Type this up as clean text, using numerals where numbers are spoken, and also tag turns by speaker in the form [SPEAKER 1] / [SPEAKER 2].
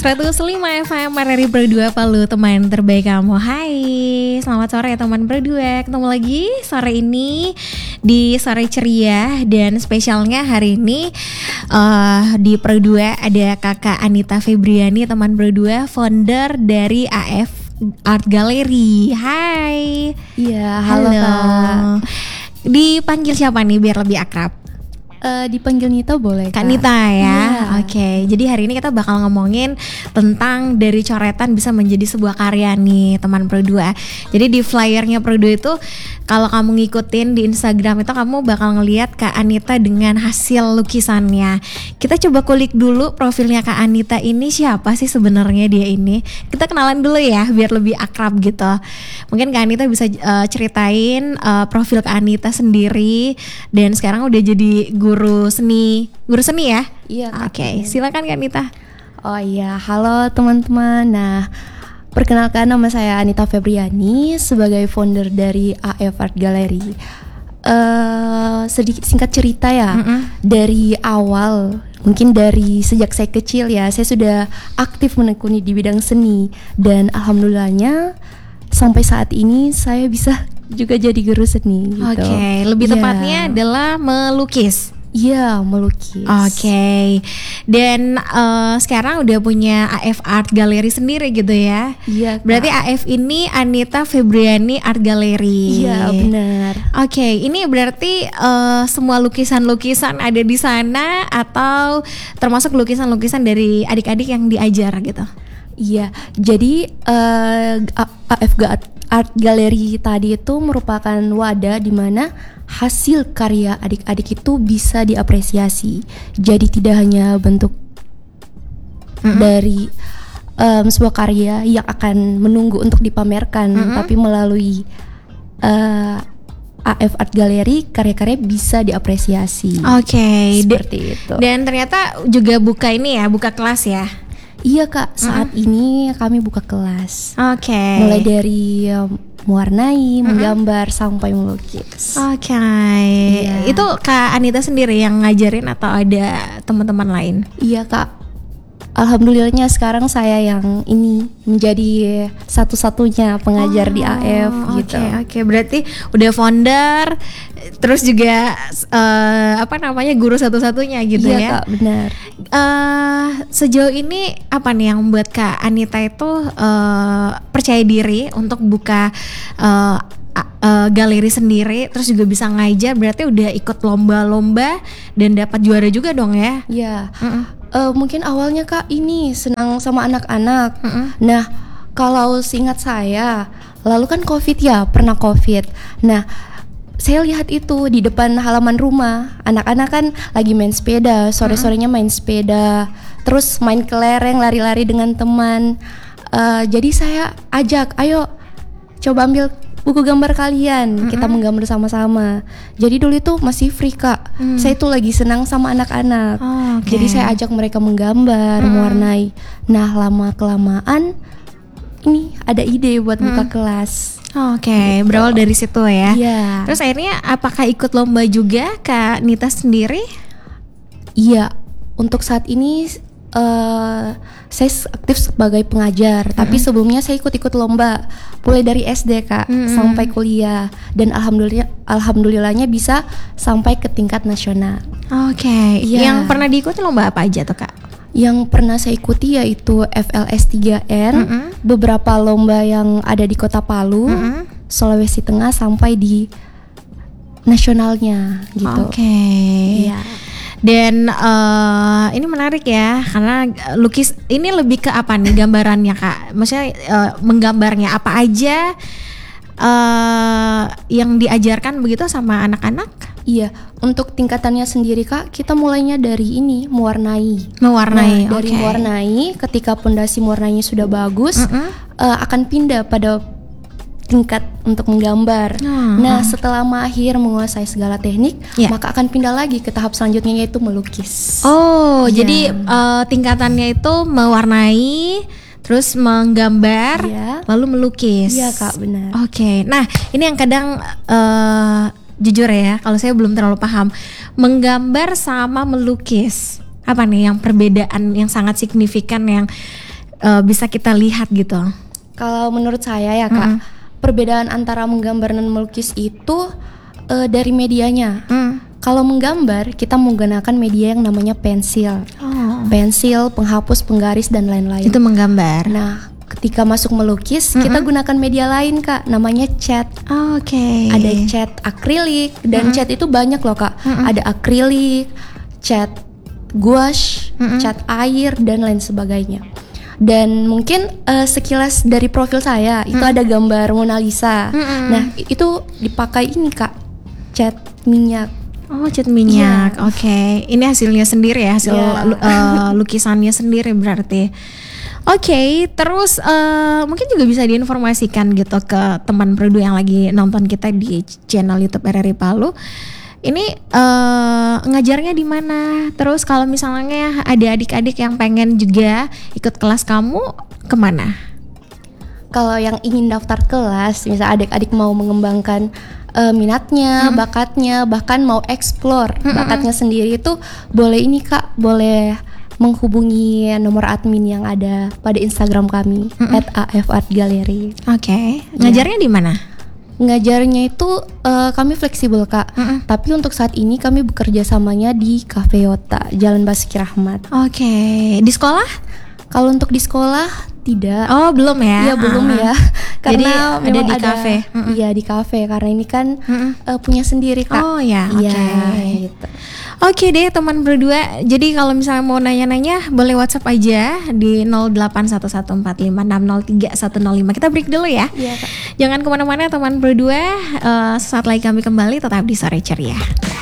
[SPEAKER 1] 105 FM RRI Pro 2 Palu, teman terbaik kamu. Hai, selamat sore teman Pro 2. Ketemu lagi sore ini di Sore Ceria. Dan spesialnya hari ini di Pro 2 ada kakak Anita Febriani, teman Pro 2, founder dari AF Art Gallery. Hai.
[SPEAKER 2] Iya, halo Kak.
[SPEAKER 1] Dipanggil siapa nih biar lebih akrab?
[SPEAKER 2] Dipanggil Nita boleh Kak?
[SPEAKER 1] Kak Nita ya,
[SPEAKER 2] Iya.
[SPEAKER 1] Oke. Jadi hari ini kita bakal ngomongin tentang dari coretan bisa menjadi sebuah karya nih teman Pro 2. Jadi di flyernya Pro 2 itu kalau kamu ngikutin di Instagram itu kamu bakal ngelihat Kak Anita dengan hasil lukisannya. Kita coba kulik dulu profilnya Kak Anita ini, siapa sih sebenarnya dia ini. Kita kenalan dulu ya biar lebih akrab gitu. Mungkin Kak Anita bisa ceritain profil Kak Anita sendiri, dan sekarang udah jadi guru seni ya?
[SPEAKER 2] Iya Kak.
[SPEAKER 1] Oke, silakan Kak Anita.
[SPEAKER 2] Oh iya, halo teman-teman. Nah, perkenalkan nama saya Anita Febriani sebagai founder dari AF Art Gallery. Sedikit singkat cerita ya, dari awal, mungkin dari sejak saya kecil ya, saya sudah aktif menekuni di bidang seni. Dan alhamdulillahnya sampai saat ini saya bisa juga jadi guru seni gitu.
[SPEAKER 1] Oke, lebih tepatnya adalah melukis.
[SPEAKER 2] Iya, melukis.
[SPEAKER 1] Oke. Dan sekarang udah punya AF Art Gallery sendiri gitu ya?
[SPEAKER 2] Iya, Kak.
[SPEAKER 1] Berarti AF ini Anita Febriani Art Gallery.
[SPEAKER 2] Iya, benar.
[SPEAKER 1] Oke, ini berarti semua lukisan-lukisan ada di sana atau termasuk lukisan-lukisan dari adik-adik yang diajar gitu?
[SPEAKER 2] Iya, jadi AF Art Gallery tadi itu merupakan wadah di mana hasil karya adik-adik itu bisa diapresiasi. Jadi tidak hanya bentuk dari sebuah karya yang akan menunggu untuk dipamerkan, tapi melalui AF Art Gallery karya-karya bisa diapresiasi.
[SPEAKER 1] Oke,
[SPEAKER 2] seperti itu.
[SPEAKER 1] Dan ternyata juga buka kelas ya?
[SPEAKER 2] Iya Kak, saat ini kami buka kelas.
[SPEAKER 1] Oke.
[SPEAKER 2] Mulai dari mewarnai, menggambar sampai melukis.
[SPEAKER 1] Oke.
[SPEAKER 2] Iya.
[SPEAKER 1] Itu Kak Anita sendiri yang ngajarin atau ada teman-teman lain?
[SPEAKER 2] Iya Kak. Alhamdulillahnya sekarang saya yang ini menjadi satu-satunya pengajar di AF gitu.
[SPEAKER 1] Oke, berarti udah founder, terus juga guru satu-satunya gitu
[SPEAKER 2] iya,
[SPEAKER 1] ya?
[SPEAKER 2] Kak, benar.
[SPEAKER 1] Sejauh ini apa nih yang membuat Kak Anita itu percaya diri untuk buka galeri sendiri, terus juga bisa ngajar, berarti udah ikut lomba-lomba dan dapat juara juga dong ya?
[SPEAKER 2] Iya. Mungkin awalnya Kak ini senang sama anak-anak. Nah, kalau seingat saya, lalu kan COVID ya, pernah COVID. Nah, saya lihat itu di depan halaman rumah, anak-anak kan lagi main sepeda, sore-sorenya main sepeda, terus main kelereng, lari-lari dengan teman. Jadi saya ajak, ayo coba ambil buku gambar kalian, kita menggambar sama-sama. Jadi dulu itu masih free Kak. Saya tuh lagi senang sama anak-anak. Jadi saya ajak mereka menggambar, mewarnai. Nah, lama-kelamaan ini ada ide buat buka kelas.
[SPEAKER 1] Oke, berawal dari situ ya.
[SPEAKER 2] Iya.
[SPEAKER 1] Terus akhirnya apakah ikut lomba juga Kak Nita sendiri?
[SPEAKER 2] Iya, untuk saat ini saya aktif sebagai pengajar, tapi sebelumnya saya ikut lomba mulai dari SD Kak sampai kuliah, dan alhamdulillahnya bisa sampai ke tingkat nasional.
[SPEAKER 1] Oke.
[SPEAKER 2] Iya.
[SPEAKER 1] Yang pernah diikuti lomba apa aja tuh Kak?
[SPEAKER 2] Yang pernah saya ikuti yaitu FLS 3N, beberapa lomba yang ada di Kota Palu, Sulawesi Tengah sampai di nasionalnya gitu.
[SPEAKER 1] Oke.
[SPEAKER 2] Iya.
[SPEAKER 1] Dan ini menarik ya, karena lukis ini lebih ke apa nih gambarannya Kak? Maksudnya menggambarnya apa aja yang diajarkan begitu sama anak-anak?
[SPEAKER 2] Iya, untuk tingkatannya sendiri Kak, kita mulainya dari ini, mewarnai.
[SPEAKER 1] Mewarnai,
[SPEAKER 2] Nah, dari
[SPEAKER 1] oke.
[SPEAKER 2] mewarnai, ketika pondasi mewarnainya sudah bagus, akan pindah pada tingkat untuk menggambar. Nah, setelah mahir menguasai segala teknik, maka akan pindah lagi ke tahap selanjutnya, yaitu melukis.
[SPEAKER 1] Oh, jadi tingkatannya itu mewarnai, terus menggambar, lalu melukis.
[SPEAKER 2] Iya Kak, benar.
[SPEAKER 1] Oke. Nah, ini yang kadang jujur ya, kalau saya belum terlalu paham menggambar sama melukis. Apa nih yang perbedaan yang sangat signifikan yang bisa kita lihat gitu?
[SPEAKER 2] Kalau menurut saya ya Kak, perbedaan antara menggambar dan melukis itu dari medianya. Kalau menggambar kita menggunakan media yang namanya pensil, pensil, penghapus, penggaris dan lain-lain.
[SPEAKER 1] Itu menggambar.
[SPEAKER 2] Nah, ketika masuk melukis kita gunakan media lain Kak, namanya cat.
[SPEAKER 1] Oke.
[SPEAKER 2] Ada cat akrilik dan cat itu banyak loh Kak. Ada akrilik, cat gouache, cat air dan lain sebagainya. Dan mungkin sekilas dari profil saya itu ada gambar Mona Lisa. Nah, itu dipakai ini Kak, cat minyak.
[SPEAKER 1] Oh, cat minyak. Oke. Ini hasilnya sendiri ya, hasil lukisannya sendiri berarti. Oke, terus mungkin juga bisa diinformasikan gitu ke teman Produ yang lagi nonton kita di channel YouTube RRI Palu. Ini ngajarnya di mana? Terus kalau misalnya ada adik-adik yang pengen juga ikut kelas kamu, kemana?
[SPEAKER 2] Kalau yang ingin daftar kelas, misal adik-adik mau mengembangkan minatnya, bakatnya, bahkan mau explore bakatnya sendiri, itu boleh ini Kak, boleh menghubungi nomor admin yang ada pada Instagram kami @afartgallery.
[SPEAKER 1] Oke. Ngajarnya di mana?
[SPEAKER 2] Ngajarnya itu kami fleksibel Kak, tapi untuk saat ini kami bekerja samanya di Cafe Yota, Jalan Basuki Rahmat.
[SPEAKER 1] Oke. Di sekolah?
[SPEAKER 2] Kalau untuk di sekolah tidak.
[SPEAKER 1] Oh, belum ya?
[SPEAKER 2] Iya, belum ya. Karena
[SPEAKER 1] jadi ada di kafe.
[SPEAKER 2] Iya, di kafe karena ini kan punya sendiri Kak.
[SPEAKER 1] Oh ya, oke.
[SPEAKER 2] Gitu.
[SPEAKER 1] Oke deh teman berdua. Jadi kalau misalnya mau nanya-nanya boleh WhatsApp aja di 081145603105. Kita break dulu ya.
[SPEAKER 2] Iya Kak.
[SPEAKER 1] Jangan kemana-mana teman berdua. Sesaat lagi kami kembali tetap di Sore Ceria.